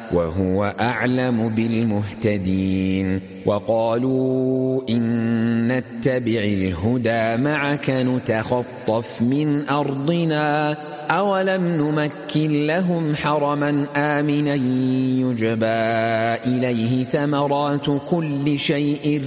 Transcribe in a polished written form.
وهو أعلم بالمهتدين. وقالوا إن نتبع الهدى معك نتخطف من أرضنا أولم نمكن لهم حرما آمنا يجبى إليه ثمرات كل شيء